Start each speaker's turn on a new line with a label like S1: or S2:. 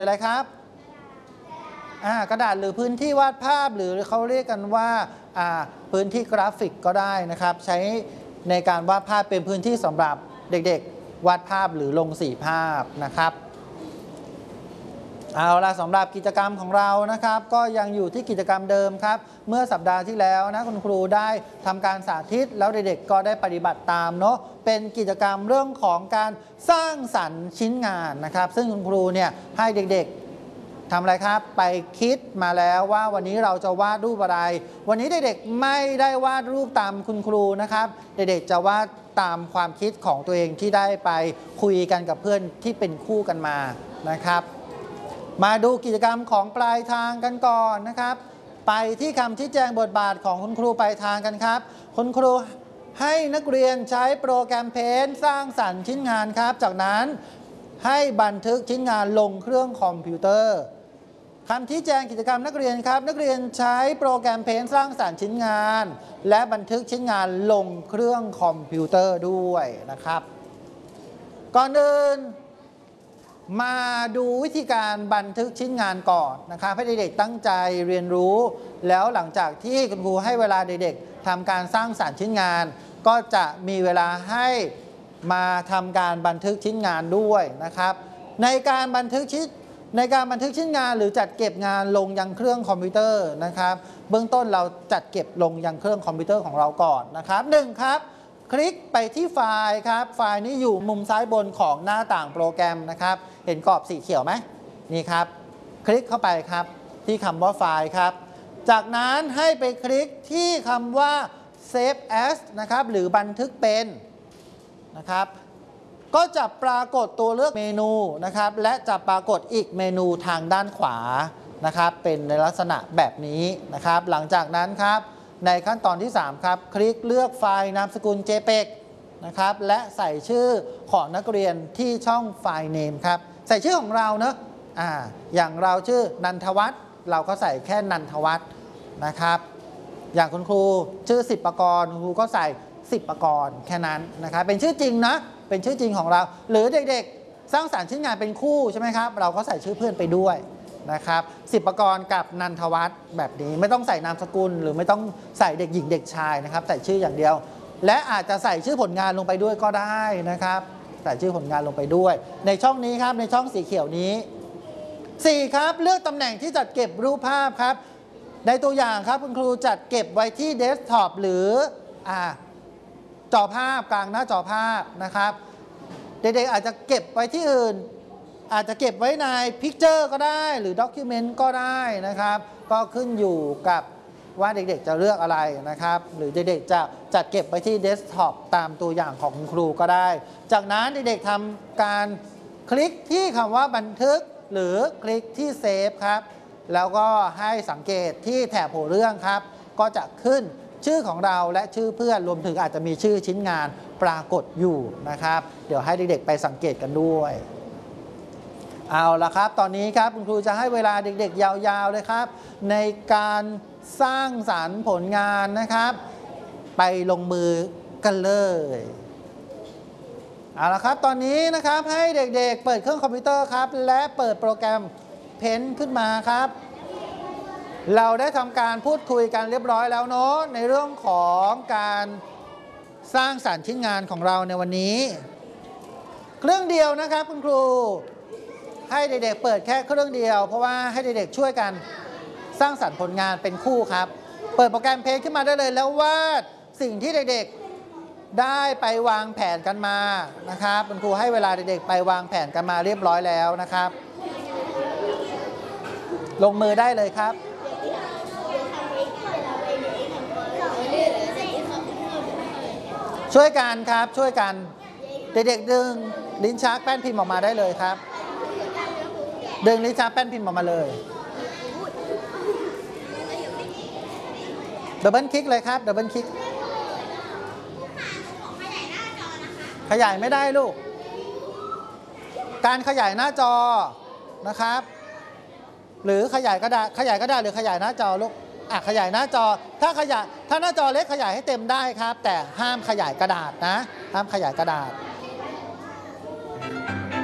S1: อะไรครับกระดาษหรือพื้นที่วาดภาพหรือเขาเรียกกันว่าพื้นที่กราฟิกก็ได้นะครับใช้ในการวาดภาพเป็นพื้นที่สำหรับเด็กๆวาดภาพหรือลงสีภาพนะครับเอาละสำหรับกิจกรรมของเรานะครับก็ยังอยู่ที่กิจกรรมเดิมครับเมื่อสัปดาห์ที่แล้วนะคุณครูได้ทำการสาธิตแล้วเด็กๆก็ได้ปฏิบัติตามเนาะเป็นกิจกรรมเรื่องของการสร้างสรรค์ชิ้นงานนะครับซึ่งคุณครูเนี่ยให้เด็กๆทำอะไรครับไปคิดมาแล้วว่าวันนี้เราจะวาดรูปอะไรวันนี้เด็กๆไม่ได้วาดรูปตามคุณครูนะครับเด็กๆจะวาดตามความคิดของตัวเองที่ได้ไปคุยกันกับเพื่อนที่เป็นคู่กันมานะครับมาดูกิจกรรมของปลายทางกันก่อนนะครับไปที่คำชี้แจงบทบาทของคุณครูปลายทางกันครับคุณครูให้นักเรียนใช้โปรแกรมเพนท์สร้างสรรค์ชิ้นงานครับจากนั้นให้บันทึกชิ้นงานลงเครื่องคอมพิวเตอร์คำชี้แจงกิจกรรมนักเรียนครับนักเรียนใช้โปรแกรมเพนท์สร้างสรรค์ชิ้นงานและบันทึกชิ้นงานลงเครื่องคอมพิวเตอร์ด้วยนะครับก่อนอื่นมาดูวิธีการบันทึกชิ้นงานก่อนนะครับให้เด็กๆตั้งใจเรียนรู้แล้วหลังจากที่คุณครูให้เวลาเด็กๆทำการสร้างสรรค์ชิ้นงานก็จะมีเวลาให้มาทำการบันทึกชิ้นงานด้วยนะครับในการบันทึกชิ้นงานหรือจัดเก็บงานลงยังเครื่องคอมพิวเตอร์นะครับเบื้องต้นเราจัดเก็บลงยังเครื่องคอมพิวเตอร์ของเราก่อนนะครับ1ครับคลิกไปที่ไฟล์ครับไฟล์นี้อยู่มุมซ้ายบนของหน้าต่างโปรแกรมนะครับเห็นกรอบสีเขียวไหมนี่ครับคลิกเข้าไปครับที่คำว่าไฟล์ครับจากนั้นให้ไปคลิกที่คำว่า save as นะครับหรือบันทึกเป็นนะครับก็จะปรากฏตัวเลือกเมนูนะครับและจะปรากฏอีกเมนูทางด้านขวานะครับเป็นในลักษณะแบบนี้นะครับหลังจากนั้นครับในขั้นตอนที่3ครับคลิกเลือกไฟล์นามสกุล JPEG นะครับและใส่ชื่อของนักเรียนที่ช่องไฟล์ name ครับใส่ชื่อของเราเนอะอย่างเราชื่อนันทวัฒน์เราก็ใส่แค่นันทวัฒน์นะครับอย่างคุณครูชื่อสิบปกรณ์คุณครูก็ใส่สิบปกรณ์แค่นั้นนะครับเป็นชื่อจริงนะเป็นชื่อจริงของเราหรือเด็กๆสร้างสรรค์ชิ้นงานเป็นคู่ใช่ไหมครับเราก็ใส่ชื่อเพื่อนไปด้วยนะครับสิบปกรณ์กับนันทวัฒน์แบบนี้ไม่ต้องใส่นามสกุลหรือไม่ต้องใส่เด็กหญิงเด็กชายนะครับใส่ชื่ออย่างเดียวและอาจจะใส่ชื่อผลงานลงไปด้วยก็ได้นะครับใส่ชื่อผลงานลงไปด้วยในช่องนี้ครับในช่องสีเขียวนี้4ครับเลือกตำแหน่งที่จัดเก็บรูปภาพครับในตัวอย่างครับคุณครูจัดเก็บไว้ที่เดสก์ท็อปหรือจอภาพกลางหน้าจอภาพนะครับเด็กๆอาจจะเก็บไว้ที่อื่นอาจจะเก็บไว้ใน Picture ก็ได้หรือ Document ก็ได้นะครับก็ขึ้นอยู่กับว่าเด็กๆจะเลือกอะไรนะครับหรือเด็กๆจะจัดเก็บไว้ที่เดสก์ท็อปตามตัวอย่างของคุณครูก็ได้จากนั้นเด็กๆทำการคลิกที่คำว่าบันทึกหรือคลิกที่เซฟครับแล้วก็ให้สังเกตที่แถบหัวเรื่องครับก็จะขึ้นชื่อของเราและชื่อเพื่อนรวมถึงอาจจะมีชื่อชิ้นงานปรากฏอยู่นะครับเดี๋ยวให้เด็กๆไปสังเกตกันด้วยเอาละครับตอนนี้ครับคุณครูจะให้เวลาเด็กๆยาวๆเลยครับในการสร้างสรรค์ผลงานนะครับไปลงมือกันเลยเอาละครับตอนนี้นะครับให้เด็กๆเปิดเครื่องคอมพิวเตอร์ครับและเปิดโปรแกรมเพนท์ขึ้นมาครับเราได้ทำการพูดคุยกันเรียบร้อยแล้วเนาะในเรื่องของการสร้างสรรค์ชิ้นงานของเราในวันนี้เครื่องเดียวนะครับคุณครูให้เด็กๆเปิดแค่เครื่องเดียวเพราะว่าให้เด็กๆช่วยกันสร้างสรรค์ผลงานเป็นคู่ครับเปิดโปรแกรมเพนท์ขึ้นมาได้เลยแล้ววาดสิ่งที่เด็กๆได้ไปวางแผนกันมานะครับคุณครูให้เวลาเด็กๆไปวางแผนกันมาเรียบร้อยแล้วนะครับลงมือได้เลยครับช่วยกันครับช่วยกันเด็กๆดึงลิ้นชักแป้นพิมพ์ออกมาได้เลยครับดึงลิ้นชักแป้นพิมพ์ออกมาเลยดับเบิลคลิกเลยครับดับเบิลคลิกขยายไม่ได้ลูกการขยายหน้าจอนะครับหรือขยายกระดาษหรือขยายหน้าจอลูกขยายหน้าจอถ้าหน้าจอเล็กขยายให้เต็มได้ครับแต่ห้ามขยายกระดาษนะห้ามขยายกระดาษ